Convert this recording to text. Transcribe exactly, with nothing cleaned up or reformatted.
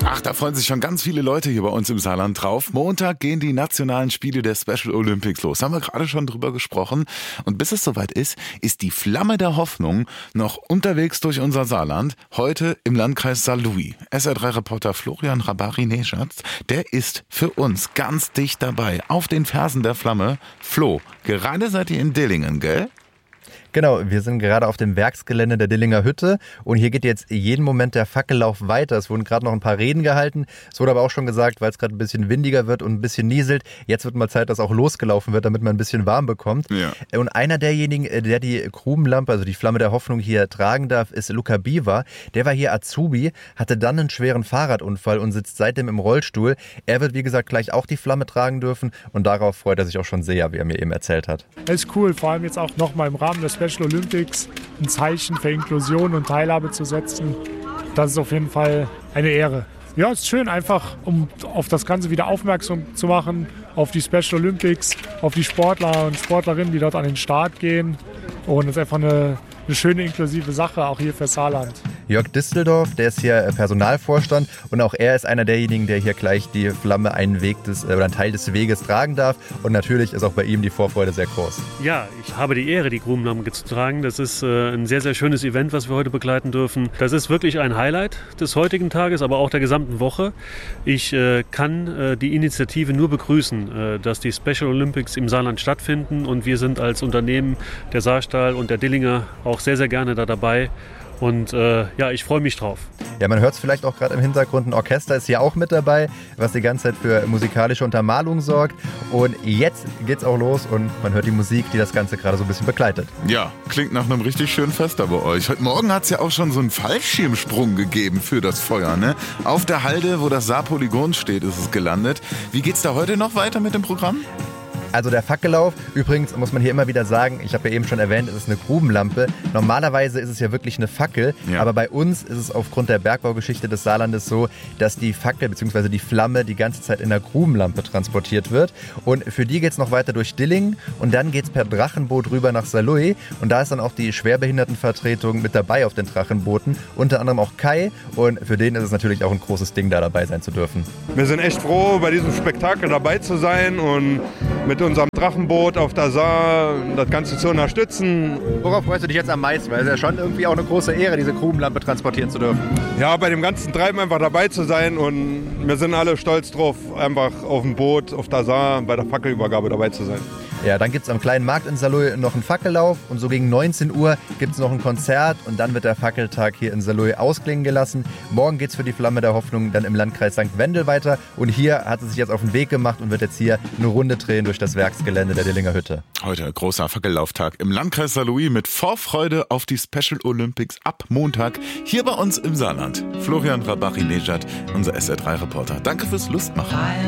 Ach, da freuen sich schon ganz viele Leute hier bei uns im Saarland drauf. Montag gehen die nationalen Spiele der Special Olympics los. Haben wir gerade schon drüber gesprochen. Und bis es soweit ist, ist die Flamme der Hoffnung noch unterwegs durch unser Saarland. Heute im Landkreis Saarlouis. S R drei Reporter Florian Rabari-Nejad, der ist für uns ganz dicht dabei. Auf den Fersen der Flamme. Flo, gerade seid ihr in Dillingen, gell? Genau, wir sind gerade auf dem Werksgelände der Dillinger Hütte und hier geht jetzt jeden Moment der Fackellauf weiter. Es wurden gerade noch ein paar Reden gehalten. Es wurde aber auch schon gesagt, weil es gerade ein bisschen windiger wird und ein bisschen nieselt, jetzt wird mal Zeit, dass auch losgelaufen wird, damit man ein bisschen warm bekommt. Ja. Und einer derjenigen, der die Grubenlampe, also die Flamme der Hoffnung hier tragen darf, ist Luca Biva. Der war hier Azubi, hatte dann einen schweren Fahrradunfall und sitzt seitdem im Rollstuhl. Er wird, wie gesagt, gleich auch die Flamme tragen dürfen und darauf freut er sich auch schon sehr, wie er mir eben erzählt hat. Es ist cool, vor allem jetzt auch nochmal im Rahmen des Special Olympics ein Zeichen für Inklusion und Teilhabe zu setzen. Das ist auf jeden Fall eine Ehre. Ja, es ist schön, einfach um auf das Ganze wieder aufmerksam zu machen, auf die Special Olympics, auf die Sportler und Sportlerinnen, die dort an den Start gehen. Und es ist einfach eine, eine schöne inklusive Sache, auch hier für Saarland. Jörg Disteldorf, der ist hier Personalvorstand und auch er ist einer derjenigen, der hier gleich die Flamme einen Weg des, oder einen Teil des Weges tragen darf. Und natürlich ist auch bei ihm die Vorfreude sehr groß. Ja, ich habe die Ehre, die Grubenlampe zu tragen. Das ist äh, ein sehr, sehr schönes Event, was wir heute begleiten dürfen. Das ist wirklich ein Highlight des heutigen Tages, aber auch der gesamten Woche. Ich äh, kann äh, die Initiative nur begrüßen, äh, dass die Special Olympics im Saarland stattfinden. Und wir sind als Unternehmen, der Saarstahl und der Dillinger, auch sehr, sehr gerne da dabei. Und äh, ja, ich freue mich drauf. Ja, man hört es vielleicht auch gerade im Hintergrund, ein Orchester ist hier auch mit dabei, was die ganze Zeit für musikalische Untermalung sorgt. Und jetzt geht's auch los und man hört die Musik, die das Ganze gerade so ein bisschen begleitet. Ja, klingt nach einem richtig schönen Fest da bei euch. Heute Morgen hat es ja auch schon so einen Fallschirmsprung gegeben für das Feuer, ne? Auf der Halde, wo das Saarpolygon steht, ist es gelandet. Wie geht's da heute noch weiter mit dem Programm? Also der Fackellauf, übrigens muss man hier immer wieder sagen, ich habe ja eben schon erwähnt, es ist eine Grubenlampe. Normalerweise ist es ja wirklich eine Fackel, ja. Aber bei uns ist es aufgrund der Bergbaugeschichte des Saarlandes so, dass die Fackel bzw. die Flamme die ganze Zeit in der Grubenlampe transportiert wird. Und für die geht es noch weiter durch Dillingen und dann geht es per Drachenboot rüber nach Saarlouis. Und da ist dann auch die Schwerbehindertenvertretung mit dabei auf den Drachenbooten, unter anderem auch Kai. Und für den ist es natürlich auch ein großes Ding, da dabei sein zu dürfen. Wir sind echt froh, bei diesem Spektakel dabei zu sein und mit unserem Drachenboot auf der Saar das Ganze zu unterstützen. Worauf freust du dich jetzt am meisten? Weil es ist ja schon irgendwie auch eine große Ehre, diese Grubenlampe transportieren zu dürfen. Ja, bei dem ganzen Treiben einfach dabei zu sein und wir sind alle stolz drauf, einfach auf dem Boot, auf der Saar, bei der Fackelübergabe dabei zu sein. Ja, dann gibt es am kleinen Markt in Saarlouis noch einen Fackellauf und so gegen neunzehn Uhr gibt es noch ein Konzert und dann wird der Fackeltag hier in Saarlouis ausklingen gelassen. Morgen geht es für die Flamme der Hoffnung dann im Landkreis Sankt Wendel weiter und hier hat es sich jetzt auf den Weg gemacht und wird jetzt hier eine Runde drehen durch das Werksgelände der Dillinger Hütte. Heute großer Fackellauftag im Landkreis Saarlouis mit Vorfreude auf die Special Olympics ab Montag hier bei uns im Saarland. Florian Rabari-Nejad, unser S R drei Reporter. Danke fürs Lustmachen.